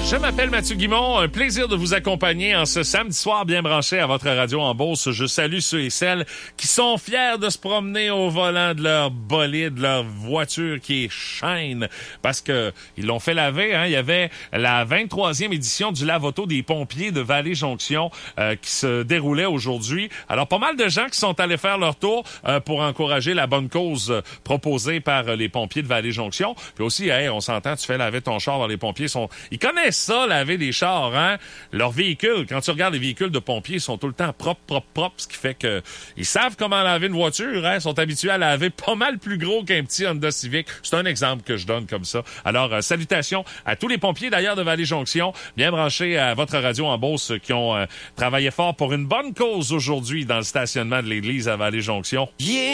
Je m'appelle Mathieu Guimond, un plaisir de vous accompagner en ce samedi soir bien branché à votre radio en Beauce. Je salue ceux et celles qui sont fiers de se promener au volant de leur bolide, de leur voiture qui est shine, parce que ils l'ont fait laver. Il y avait la 23e édition du lave-auto des pompiers de Vallée-Jonction qui se déroulait aujourd'hui. Alors, pas mal de gens qui sont allés faire leur tour pour encourager la bonne cause proposée par les pompiers de Vallée-Jonction. Puis aussi, on s'entend, tu fais laver ton char, les pompiers ils connaissent ça, laver des chars, hein? Leurs véhicules, quand tu regardes les véhicules de pompiers, ils sont tout le temps propres, ce qui fait que ils savent comment laver une voiture, hein? Ils sont habitués à laver pas mal plus gros qu'un petit Honda Civic. C'est un exemple que je donne comme ça. Alors, salutations à tous les pompiers d'ailleurs de Vallée-Jonction, bien branchés à votre radio en Beauce, qui ont travaillé fort pour une bonne cause aujourd'hui dans le stationnement de l'église à Vallée-Jonction. Yeah!